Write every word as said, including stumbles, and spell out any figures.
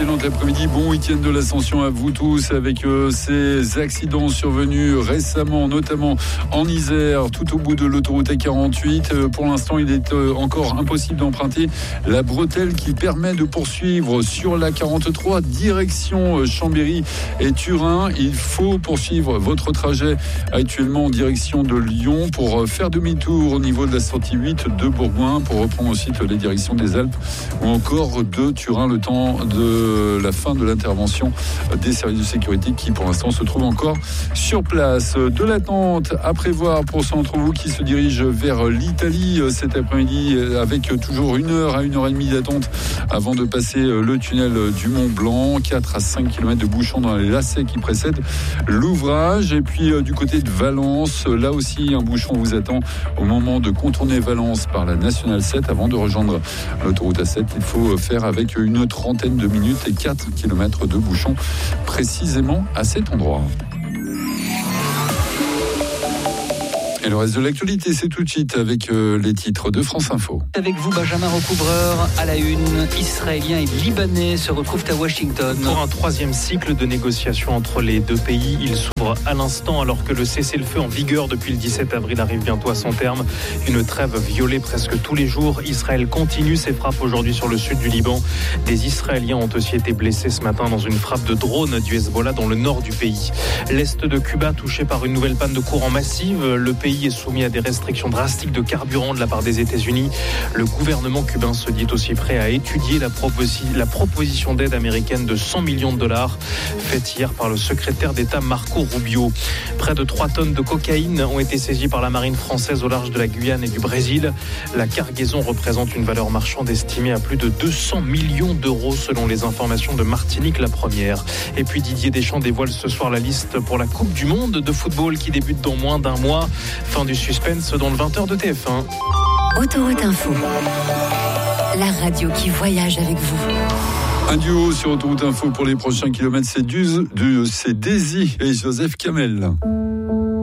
excellent après-midi. Bon week-end de l'Ascension à vous tous avec euh, ces accidents survenus récemment, notamment en Isère, tout au bout de l'autoroute A quarante-huit. Euh, pour l'instant, il est euh, encore impossible d'emprunter la bretelle qui permet de poursuivre sur la quarante-trois, direction euh, Chambéry et Turin. Il faut poursuivre votre trajet actuellement en direction de Lyon pour euh, faire demi-tour au niveau de la sortie huit de Bourgoin, pour reprendre ensuite les directions des Alpes ou encore de Turin, le temps de la fin de l'intervention des services de sécurité qui pour l'instant se trouvent encore sur place. De l'attente à prévoir pour ceux d'entre vous qui se dirigent vers l'Italie cet après-midi, avec toujours une heure à une heure et demie d'attente avant de passer le tunnel du Mont Blanc. quatre à cinq kilomètres de bouchons dans les lacets qui précèdent l'ouvrage. Et puis du côté de Valence, là aussi un bouchon vous attend au moment de contourner Valence par la nationale sept avant de rejoindre l'autoroute A sept. Il faut faire avec une trentaine de minutes et quatre kilomètres de bouchons précisément à cet endroit. Et le reste de l'actualité, c'est tout de suite avec euh, les titres de France Info. Avec vous, Benjamin Recouvreur, à la une, Israéliens et Libanais se retrouvent à Washington. Pour un troisième cycle de négociations entre les deux pays, il s'ouvre à l'instant alors que le cessez-le-feu en vigueur depuis le dix-sept avril arrive bientôt à son terme. Une trêve violée presque tous les jours. Israël continue ses frappes aujourd'hui sur le sud du Liban. Des Israéliens ont aussi été blessés ce matin dans une frappe de drone du Hezbollah dans le nord du pays. L'est de Cuba touché par une nouvelle panne de courant massive. Le pays est soumis à des restrictions drastiques de carburant de la part des États-Unis. Le gouvernement cubain se dit aussi prêt à étudier la, proposi- la proposition d'aide américaine de cent millions de dollars faite hier par le secrétaire d'État Marco Rubio. Près de trois tonnes de cocaïne ont été saisies par la marine française au large de la Guyane et du Brésil. La cargaison représente une valeur marchande estimée à plus de deux cents millions d'euros selon les informations de Martinique la première. Et puis Didier Deschamps dévoile ce soir la liste pour la Coupe du Monde de football qui débute dans moins d'un mois. Fin du suspense dans le vingt heures de T F un. Autoroute Info, la radio qui voyage avec vous. Un duo sur Autoroute Info pour les prochains kilomètres, c'est, du, du, c'est Daisy et Joseph Kamel.